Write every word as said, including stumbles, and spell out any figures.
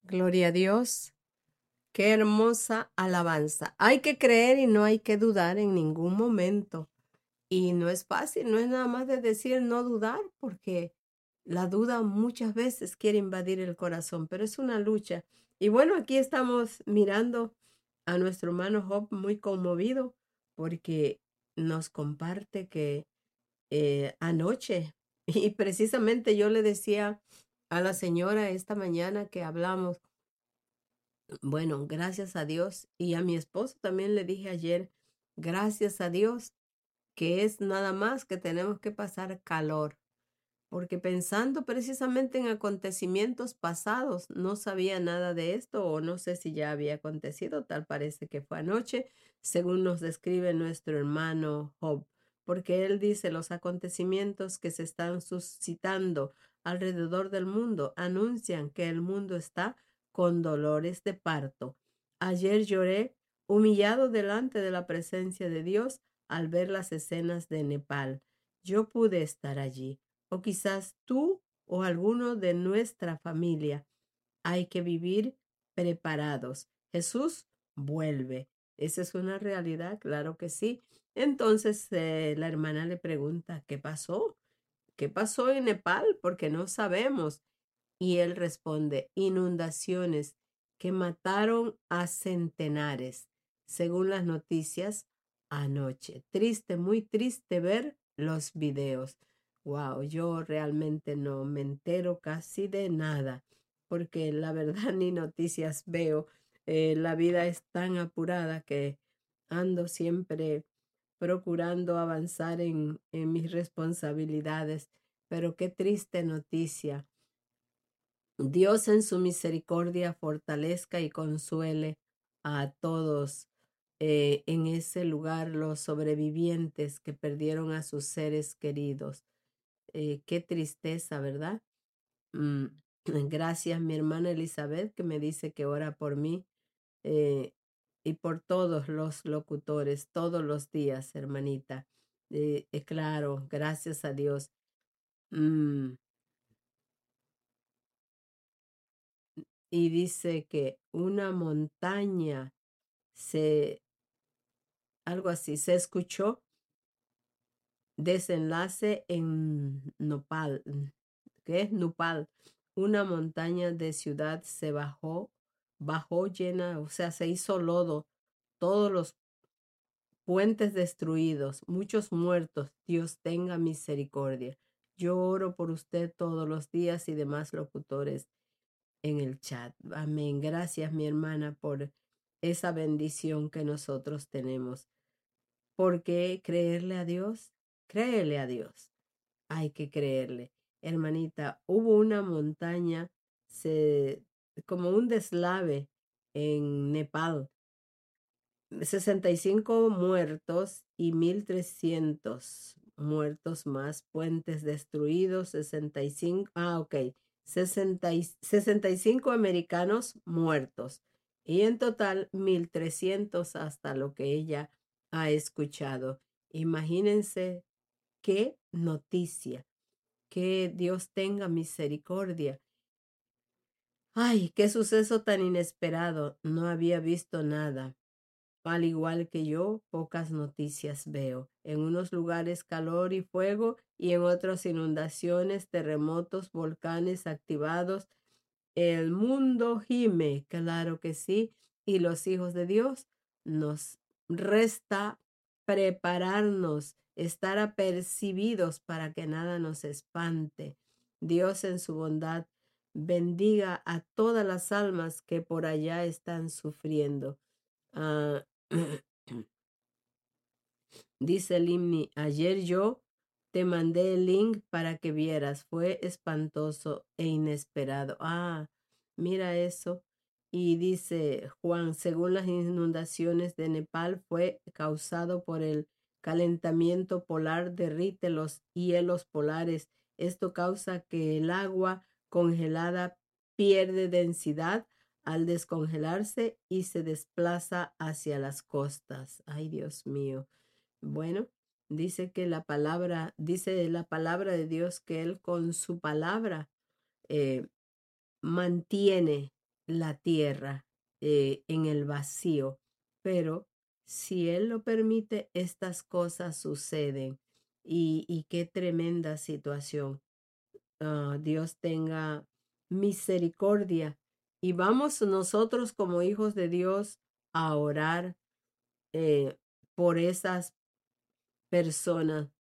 Gloria a Dios. Qué hermosa alabanza. Hay que creer y no hay que dudar en ningún momento. Y no es fácil, no es nada más de decir no dudar, porque la duda muchas veces quiere invadir el corazón, pero es una lucha. Y bueno, aquí estamos mirando a nuestro hermano Job muy conmovido porque nos comparte que eh, anoche, y precisamente yo le decía a la señora esta mañana que hablamos, bueno, gracias a Dios, y a mi esposo también le dije ayer, gracias a Dios, que es nada más que tenemos que pasar calor, porque pensando precisamente en acontecimientos pasados, no sabía nada de esto o no sé si ya había acontecido, tal parece que fue anoche, según nos describe nuestro hermano Job, porque él dice los acontecimientos que se están suscitando alrededor del mundo anuncian que el mundo está con dolores de parto. Ayer lloré humillado delante de la presencia de Dios al ver las escenas de Nepal. Yo pude estar allí, o quizás tú o alguno de nuestra familia. Hay que vivir preparados. Jesús vuelve. ¿Esa es una realidad? Claro que sí. Entonces eh, la hermana le pregunta, ¿qué pasó? ¿Qué pasó en Nepal? Porque no sabemos. Y él responde, inundaciones que mataron a centenares, según las noticias anoche. Triste, muy triste ver los videos. Wow, yo realmente no me entero casi de nada, porque la verdad ni noticias veo. Eh, la vida es tan apurada que ando siempre procurando avanzar en, en mis responsabilidades. Pero qué triste noticia. Dios en su misericordia fortalezca y consuele a todos eh, en ese lugar, los sobrevivientes que perdieron a sus seres queridos. Eh, qué tristeza, ¿verdad? Mm, gracias, mi hermana Elizabeth, que me dice que ora por mí eh, y por todos los locutores, todos los días, hermanita. Eh, eh, claro, gracias a Dios. Mm, y dice que una montaña se, algo así, se escuchó desenlace en Nopal, ¿qué es Nopal? Una montaña de ciudad se bajó, bajó llena, o sea, se hizo lodo, todos los puentes destruidos, muchos muertos, Dios tenga misericordia. Yo oro por usted todos los días y demás locutores en el chat. Amén. Gracias, mi hermana, por esa bendición que nosotros tenemos. ¿Por qué creerle a Dios? Créele a Dios. Hay que creerle. Hermanita, hubo una montaña, se, como un deslave en Nepal. sesenta y cinco muertos y mil trescientos muertos más, puentes destruidos, sesenta y cinco, ah, ok, sesenta y, sesenta y cinco americanos muertos y en total mil trescientos hasta lo que ella ha escuchado. Imagínense qué noticia, que Dios tenga misericordia. Ay, qué suceso tan inesperado, no había visto nada. Al igual que yo, pocas noticias veo. En unos lugares calor y fuego y en otros inundaciones, terremotos, volcanes activados. El mundo gime, claro que sí, y los hijos de Dios nos resta prepararnos, estar apercibidos para que nada nos espante. Dios en su bondad bendiga a todas las almas que por allá están sufriendo. Ah, dice Limni, ayer yo te mandé el link para que vieras, fue espantoso e inesperado. Ah, mira eso. Y dice Juan, según las inundaciones de Nepal fue causado por el calentamiento polar, derrite los hielos polares. Esto causa que el agua congelada pierde densidad al descongelarse y se desplaza hacia las costas. Ay, Dios mío. Bueno, dice que la palabra, dice la palabra de Dios que Él con su palabra eh, mantiene la tierra eh, en el vacío, pero si Él lo permite, estas cosas suceden. Y, y qué tremenda situación. Uh, Dios tenga misericordia. Y vamos nosotros como hijos de Dios a orar eh, por esas personas